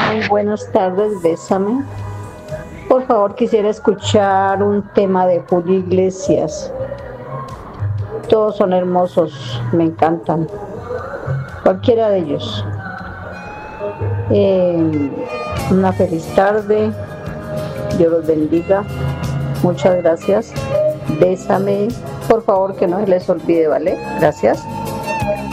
Muy buenas tardes, Bésame. Por favor, quisiera escuchar un tema de Julio Iglesias. Todos son hermosos, me encantan. Cualquiera de ellos. Eh, una feliz tarde. Dios los bendiga. Muchas gracias. Bésame. Por favor, que no se les olvide, ¿vale? Gracias.